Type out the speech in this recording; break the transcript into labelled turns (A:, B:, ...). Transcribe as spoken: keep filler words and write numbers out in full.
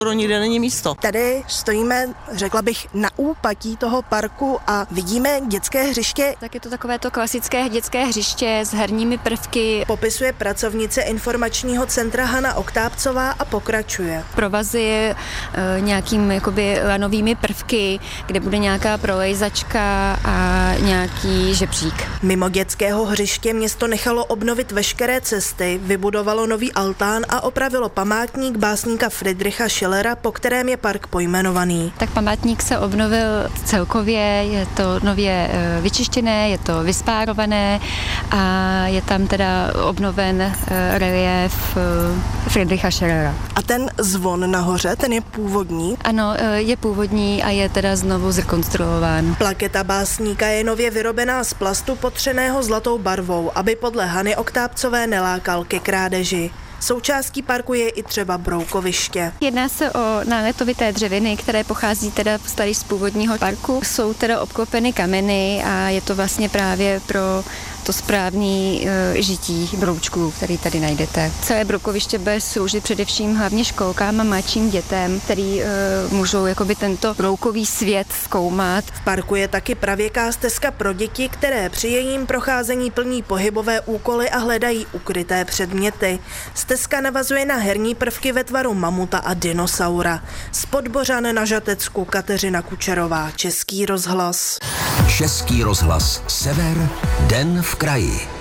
A: Nikde není místo.
B: Tady stojíme, řekla bych, na úpatí toho parku a vidíme dětské hřiště.
C: Tak je to takové to klasické dětské hřiště s herními prvky.
B: Popisuje pracovnice informačního centra Hana Oktábcová a pokračuje.
C: Provazy e, nějakým jakoby lanovými prvky, kde bude nějaká prolejzačka a nějaký žebřík.
B: Mimo dětského hřiště město nechalo obnovit veškeré cesty, vybudovalo nový altán a opravilo památník básníka Friedricha Schillera, po kterém je park pojmenovaný.
C: Tak památník se obnovil celkově, je to nově vyčištěné, je to vyspárované a je tam teda obnoven reliéf Friedricha Schillera.
B: A ten zvon nahoře, ten je původní?
C: Ano, je původní a je teda znovu zrekonstruován.
B: Plaketa básníka je nově vyrobená z plastu potřeného zlatou barvou, aby podle Hany Oktábcové nelákal ke krádeži. Součástí parku je i třeba broukoviště.
C: Jedná se o náletovité dřeviny, které pochází teda tady z původního parku. Jsou teda obklopeny kameny a je to vlastně právě pro to správný e, žití broučků, který tady najdete. Celé broukoviště bude sloužit především hlavně školkám a mladším dětem, který e, můžou jakoby tento broukový svět zkoumat.
B: V parku je taky pravěká stezka pro děti, které při jejím procházení plní pohybové úkoly a hledají ukryté předměty. Stezka navazuje na herní prvky ve tvaru mamuta a dinosaura. Z Podbořan na Žatecku Kateřina Kučerová, Český rozhlas.
D: Český rozhlas Sever, den v kraji.